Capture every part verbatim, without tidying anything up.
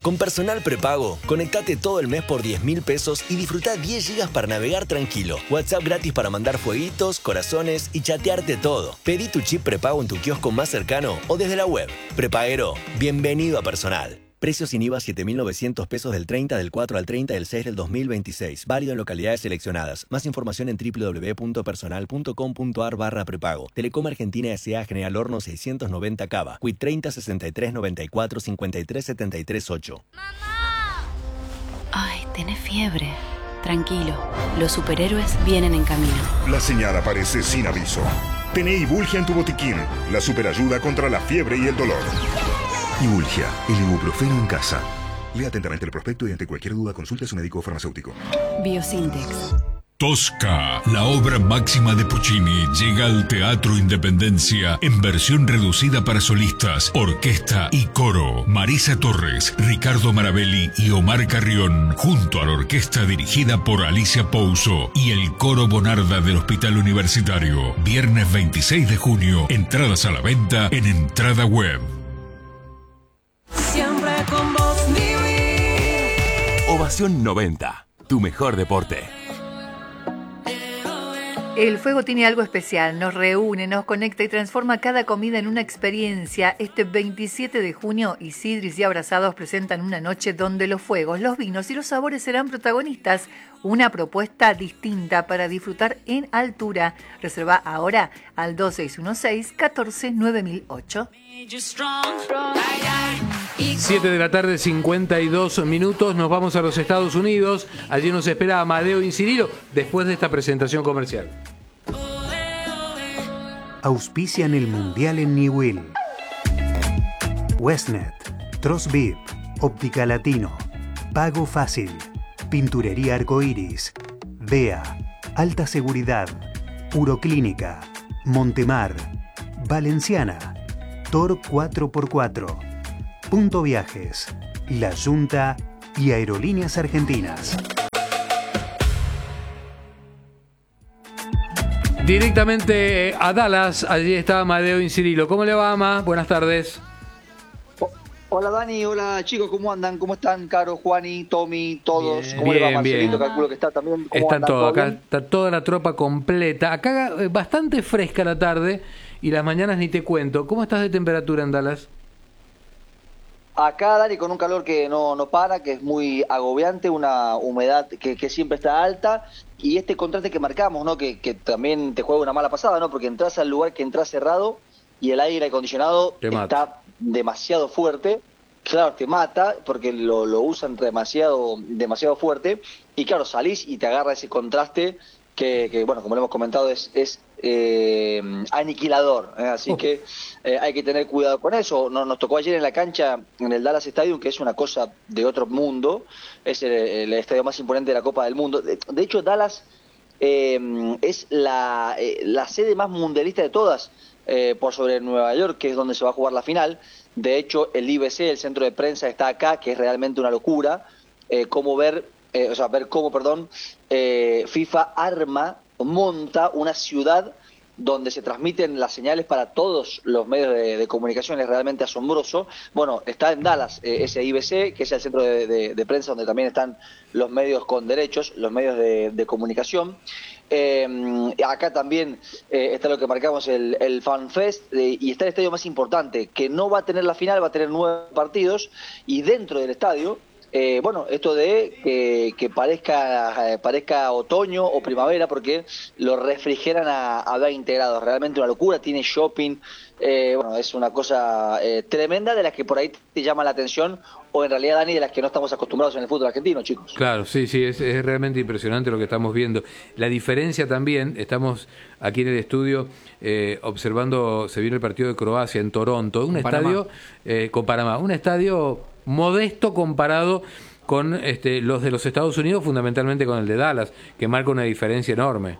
Con Personal Prepago, conectate todo el mes por diez mil pesos y disfruta diez gigas para navegar tranquilo. WhatsApp gratis para mandar fueguitos, corazones y chatearte todo. Pedí tu chip prepago en tu kiosco más cercano o desde la web. Prepaguero, bienvenido a Personal. Precios sin I V A siete mil novecientos pesos del treinta del cuatro al treinta del seis del dos mil veintiséis. Válido en localidades seleccionadas. Más información en doble u doble u doble u punto personal punto com punto a r barra prepago. Telecom Argentina S A General Horno seiscientos noventa Cava. Quit treinta sesenta y tres noventa y cuatro cincuenta y tres setenta y tres ocho. ¡Mamá! Ay, tenés fiebre. Tranquilo, los superhéroes vienen en camino. La señal aparece sin aviso. Tené Ibulgia en tu botiquín. La superayuda contra la fiebre y el dolor. Ibulgia, el ibuprofeno en casa. Lea atentamente el prospecto y ante cualquier duda consulte a su médico o farmacéutico. Biosintex. Tosca, la obra máxima de Puccini, llega al Teatro Independencia en versión reducida para solistas, orquesta y coro. Marisa Torres, Ricardo Marabelli y Omar Carrión, junto a la orquesta dirigida por Alicia Pouso y el coro Bonarda del Hospital Universitario. Viernes veintiséis de junio, entradas a la venta en Entrada Web. Siempre con vos, mi Ovación noventa, tu mejor deporte. El fuego tiene algo especial, nos reúne, nos conecta y transforma cada comida en una experiencia. Este veintisiete de junio, Isidris y Abrazados presentan una noche donde los fuegos, los vinos y los sabores serán protagonistas. Una propuesta distinta para disfrutar en altura. Reserva ahora al dos seis uno seis, uno cuatro nueve mil ocho. siete de la tarde, cincuenta y dos minutos. Nos vamos a los Estados Unidos. Allí nos espera Amadeo Incirilo después de esta presentación comercial. Auspician el Mundial en Newell. Westnet, Trosbib, Óptica Latino, Pago Fácil, Pinturería Arcoiris, D E A, Alta Seguridad, Uroclínica, Montemar, Valenciana, Tor cuatro por cuatro, Punto Viajes, La Junta y Aerolíneas Argentinas. Directamente a Dallas, allí está Amadeo Incirilo. ¿Cómo le va, Ama? Buenas tardes. Hola Dani, hola chicos, ¿cómo andan? ¿Cómo están? Caro, Juani, Tommy, todos. Bien, ¿Cómo le va bien, Marcelito? bien. Calculo que está también. ¿Cómo Están andan? todos, ¿Todo acá bien? está toda la tropa completa. Acá eh, bastante fresca la tarde y las mañanas ni te cuento. ¿Cómo estás de temperatura en Dallas? Acá, Dani, con un calor que no, no para, que es muy agobiante, una humedad que, que siempre está alta, y este contraste que marcamos, ¿no? Que, que también te juega una mala pasada, ¿no? Porque entras al lugar que entras cerrado y el aire acondicionado Te mata. está demasiado fuerte. Claro, te mata porque lo, lo usan demasiado, demasiado fuerte, y claro, salís y te agarra ese contraste que, que bueno, como lo hemos comentado, es, es eh, aniquilador, ¿eh? Así Oh. que eh, hay que tener cuidado con eso. Nos, nos tocó ayer en la cancha, en el Dallas Stadium, que es una cosa de otro mundo, es el, el estadio más imponente de la Copa del Mundo. De, de hecho, Dallas eh, es la, eh, la sede más mundialista de todas, eh, por sobre Nueva York, que es donde se va a jugar la final. De hecho, el I B C, el centro de prensa, está acá, que es realmente una locura. Eh, cómo ver, eh, o sea, ver cómo, perdón, eh, FIFA arma, monta una ciudad donde se transmiten las señales para todos los medios de, de comunicación. Es realmente asombroso. Bueno, está en Dallas eh, ese I B C, que es el centro de, de, de prensa donde también están los medios con derechos, los medios de, de comunicación. Eh, acá también eh, está lo que marcamos, el, el Fan Fest, eh, y está el estadio más importante, que no va a tener la final, va a tener nueve partidos, y dentro del estadio, eh, bueno, esto de eh, que parezca, eh, parezca otoño o primavera, porque lo refrigeran a, a veinte grados, realmente una locura. Tiene shopping, eh, bueno, es una cosa eh, tremenda, de las que por ahí te llama la atención, o en realidad, Dani, de las que no estamos acostumbrados en el fútbol argentino, chicos. Claro, sí, sí, es, es realmente impresionante lo que estamos viendo. La diferencia también, estamos aquí en el estudio eh, observando, se viene el partido de Croacia en Toronto, un Con estadio eh, con Panamá, un estadio modesto comparado con este, los de los Estados Unidos, fundamentalmente con el de Dallas, que marca una diferencia enorme.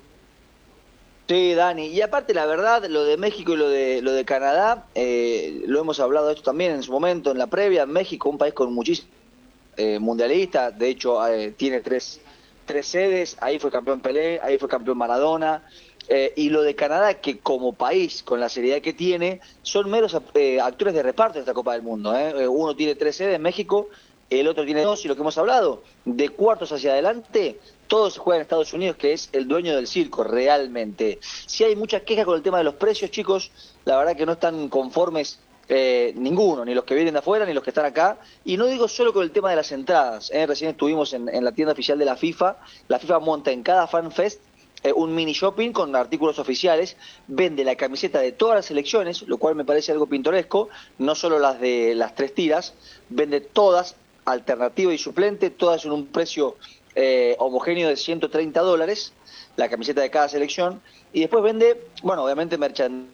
Sí, Dani, y aparte la verdad, lo de México y lo de lo de Canadá, eh, lo hemos hablado esto también en su momento, en la previa. México, un país con muchísimos eh, mundialistas, de hecho eh, tiene tres, tres sedes, ahí fue campeón Pelé, ahí fue campeón Maradona, Eh, y lo de Canadá, que como país, con la seriedad que tiene, son meros eh, actores de reparto de esta Copa del Mundo. ¿eh? Uno tiene tres sedes en México, el otro tiene dos, y lo que hemos hablado, de cuartos hacia adelante, todos se juegan en Estados Unidos, que es el dueño del circo, realmente. Si hay mucha queja con el tema de los precios, chicos, la verdad que no están conformes eh, ninguno, ni los que vienen de afuera, ni los que están acá. Y no digo solo con el tema de las entradas. ¿eh? Recién estuvimos en, en la tienda oficial de la FIFA. La FIFA monta en cada FanFest eh, un mini shopping con artículos oficiales, vende la camiseta de todas las selecciones, lo cual me parece algo pintoresco, no solo las de las tres tiras, vende todas, alternativa y suplente, todas en un precio eh, homogéneo de ciento treinta dólares, la camiseta de cada selección, y después vende, bueno, obviamente merchandising,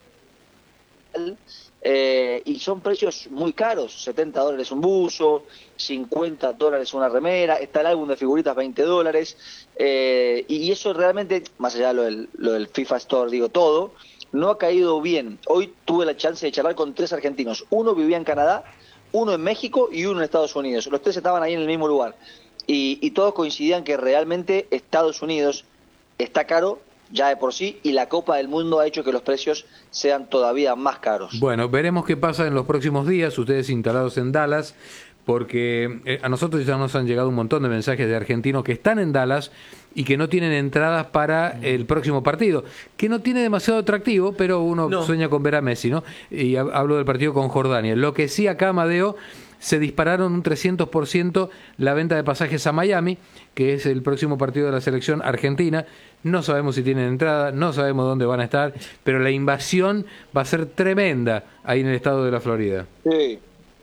eh, y son precios muy caros, setenta dólares un buzo, cincuenta dólares una remera, está el álbum de figuritas veinte dólares, eh, y eso realmente, más allá de lo del, lo del FIFA Store, digo todo, no ha caído bien. Hoy tuve la chance de charlar con tres argentinos, uno vivía en Canadá, uno en México y uno en Estados Unidos. Los tres estaban ahí en el mismo lugar. Y, y todos coincidían que realmente Estados Unidos está caro ya de por sí, y la Copa del Mundo ha hecho que los precios sean todavía más caros. Bueno, veremos qué pasa en los próximos días, ustedes instalados en Dallas, porque eh, a nosotros ya nos han llegado un montón de mensajes de argentinos que están en Dallas y que no tienen entradas para el próximo partido, que no tiene demasiado atractivo, pero uno no. sueña con ver a Messi, ¿no? Y hablo del partido con Jordania. Lo que sí acá, Amadeo, se dispararon un trescientos por ciento la venta de pasajes a Miami, que es el próximo partido de la selección argentina. No sabemos si tienen entrada, no sabemos dónde van a estar, pero la invasión va a ser tremenda ahí en el estado de la Florida. Sí.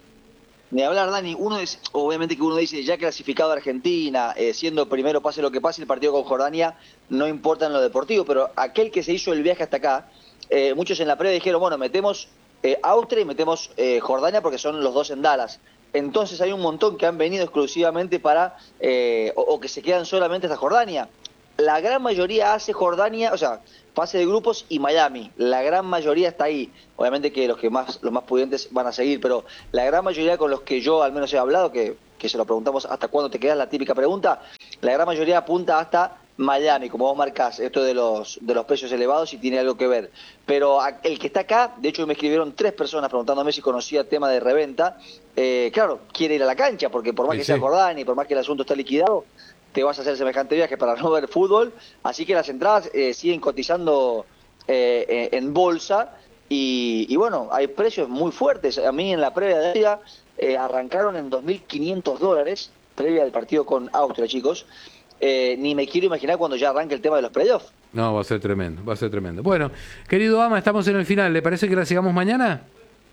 Ni hablar, Dani, uno es, obviamente que uno dice, ya clasificado a Argentina, eh, siendo primero pase lo que pase, el partido con Jordania no importa en lo deportivo, pero aquel que se hizo el viaje hasta acá, eh, muchos en la previa dijeron, bueno, metemos eh, Austria y metemos eh, Jordania porque son los dos en Dallas. Entonces hay un montón que han venido exclusivamente para, eh, o, o que se quedan solamente hasta Jordania. La gran mayoría hace Jordania, o sea, fase de grupos y Miami. La gran mayoría está ahí. Obviamente que los que más los más pudientes van a seguir, pero la gran mayoría con los que yo al menos he hablado, que, que se lo preguntamos hasta cuándo te quedas, la típica pregunta, la gran mayoría apunta hasta Miami, como vos marcás, esto de los de los precios elevados y tiene algo que ver. Pero el que está acá, de hecho me escribieron tres personas preguntándome si conocía el tema de reventa, eh, claro, quiere ir a la cancha, porque por más sí, que sea sí. Jordania y por más que el asunto esté liquidado, te vas a hacer semejante viaje para no ver fútbol, así que las entradas eh, siguen cotizando eh, eh, en bolsa y, y bueno, hay precios muy fuertes. A mí en la previa de día eh, arrancaron en dos mil quinientos dólares, previa del partido con Austria, chicos. Eh, ni me quiero imaginar cuando ya arranque el tema de los playoffs. No, va a ser tremendo, va a ser tremendo. Bueno, querido Ama, estamos en el final, ¿le parece que la sigamos mañana?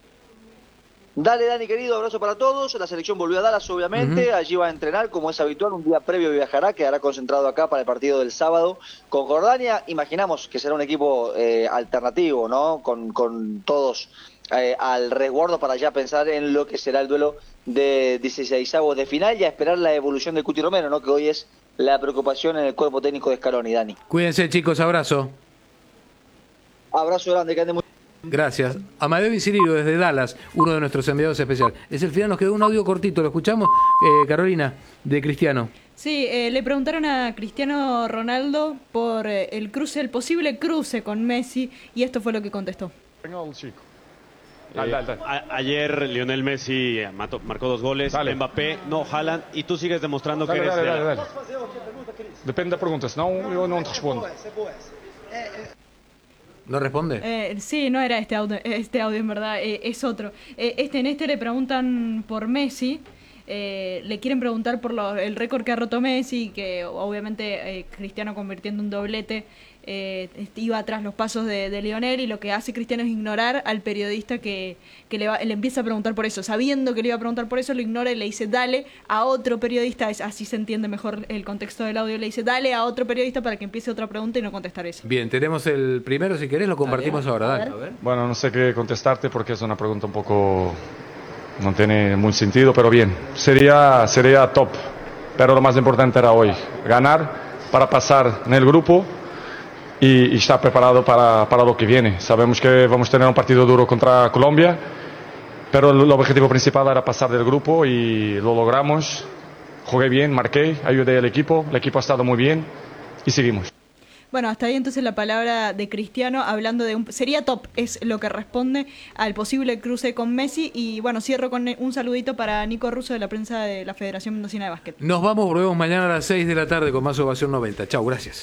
Dale, Dani, querido, abrazo para todos. La selección volvió a Dallas, obviamente. Uh-huh. Allí va a entrenar, como es habitual. Un día previo viajará, quedará concentrado acá para el partido del sábado con Jordania. Imaginamos que será un equipo eh, alternativo, ¿no? Con, con todos eh, al resguardo para ya pensar en lo que será el duelo de dieciseisavos de final y a esperar la evolución de Cuti Romero, ¿no? Que hoy es la preocupación en el cuerpo técnico de Scaloni, Dani. Cuídense, chicos. Abrazo. Abrazo grande, que ande muy Gracias. Amadeo Vicirilo desde Dallas, uno de nuestros enviados especiales. Es el final, nos quedó un audio cortito, ¿lo escuchamos? Eh, Carolina, de Cristiano. Sí, eh, le preguntaron a Cristiano Ronaldo por eh, el cruce, el posible cruce con Messi, y esto fue lo que contestó. Eh, a, ayer Lionel Messi mató, marcó dos goles, dale. Mbappé, no, Haaland, y tú sigues demostrando dale, que eres... Dale, dale, dale. Depende da pergunta, senão eu não te respondo. ¿No responde? Eh, sí, no era este audio, este audio en verdad, eh, es otro. Eh, este en este le preguntan por Messi, eh, le quieren preguntar por lo, el récord que ha roto Messi, que obviamente eh, Cristiano convirtiendo un doblete eh, iba tras los pasos de, de Lionel, y lo que hace Cristiano es ignorar al periodista que, que le, va, le empieza a preguntar por eso. Sabiendo que le iba a preguntar por eso, lo ignora y le dice dale a otro periodista, es, así se entiende mejor el contexto del audio, le dice dale a otro periodista para que empiece otra pregunta y no contestar eso. Bien, tenemos el primero, si querés lo compartimos dale, ahora, dale. A ver. Bueno, no sé qué contestarte porque es una pregunta un poco... no tiene mucho sentido, pero bien, sería, sería top, pero lo más importante era hoy, ganar para pasar en el grupo y, y estar preparado para, para lo que viene. Sabemos que vamos a tener un partido duro contra Colombia, pero el, el objetivo principal era pasar del grupo y lo logramos. Jugué bien, marqué, ayudé al equipo, el equipo ha estado muy bien y seguimos. Bueno, hasta ahí entonces la palabra de Cristiano hablando de un... Sería top, es lo que responde al posible cruce con Messi. Y bueno, cierro con un saludito para Nico Russo de la prensa de la Federación Mendocina de Básquet. Nos vamos, volvemos mañana a las seis de la tarde con más Ovación noventa. Chau, gracias.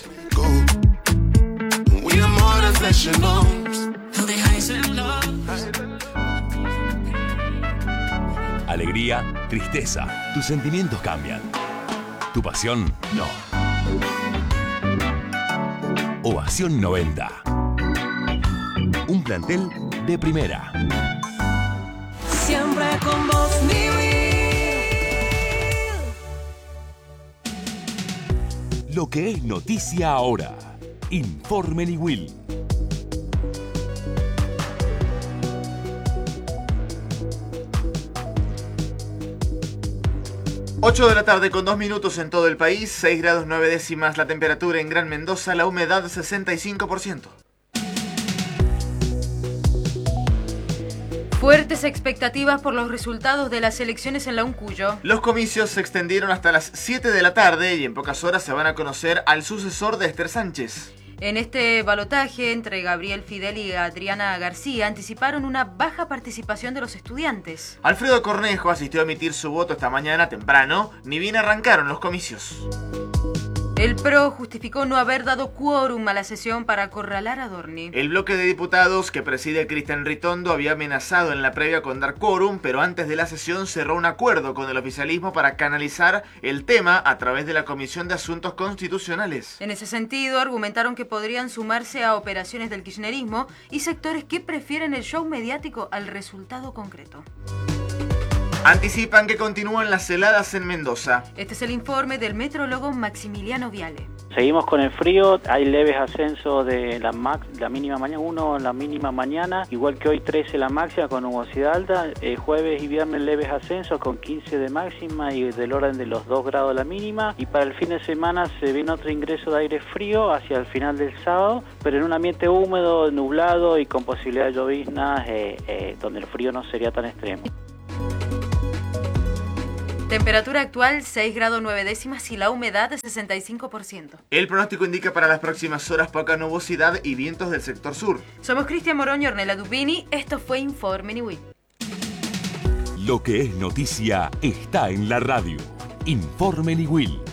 Alegría, tristeza, tus sentimientos cambian. Tu pasión, no. Ovación noventa. Un plantel de primera. Siempre con vos, mi Will. Lo que es noticia ahora. Informe Ni Will. ocho de la tarde con dos minutos en todo el país, seis grados nueve décimas la temperatura en Gran Mendoza, la humedad sesenta y cinco por ciento. Fuertes expectativas por los resultados de las elecciones en la Uncuyo. Los comicios se extendieron hasta las siete de la tarde y en pocas horas se van a conocer al sucesor de Esther Sánchez. En este balotaje entre Gabriel Fidel y Adriana García anticiparon una baja participación de los estudiantes. Alfredo Cornejo asistió a emitir su voto esta mañana temprano, ni bien arrancaron los comicios. El P R O justificó no haber dado quórum a la sesión para acorralar a Dorni. El bloque de diputados que preside Cristian Ritondo había amenazado en la previa con dar quórum, pero antes de la sesión cerró un acuerdo con el oficialismo para canalizar el tema a través de la Comisión de Asuntos Constitucionales. En ese sentido, argumentaron que podrían sumarse a operaciones del kirchnerismo y sectores que prefieren el show mediático al resultado concreto. Anticipan que continúan las heladas en Mendoza. Este es el informe del metrólogo Maximiliano Viale. Seguimos con el frío, hay leves ascensos de la, max, la mínima mañana, uno la mínima mañana, igual que hoy trece la máxima con nubosidad alta, eh, jueves y viernes leves ascensos con quince de máxima y del orden de los dos grados la mínima, y para el fin de semana se viene otro ingreso de aire frío hacia el final del sábado, pero en un ambiente húmedo, nublado y con posibilidad de lloviznas, eh, eh, donde el frío no sería tan extremo. Temperatura actual seis grados nueve décimas y la humedad de sesenta y cinco por ciento. El pronóstico indica para las próximas horas poca nubosidad y vientos del sector sur. Somos Cristian Morón y Ornella Dubini. Esto fue Informe Ni Will. Lo que es noticia está en la radio. Informe Ni Will.